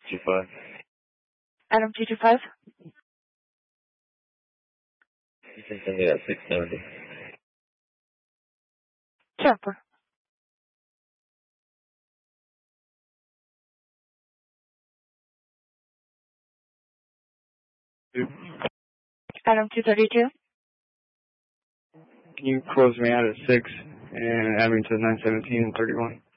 25. Item 225. You can send me that 670. Sure. Item 232. Can you close me out at 6 and add me to 917 and 31?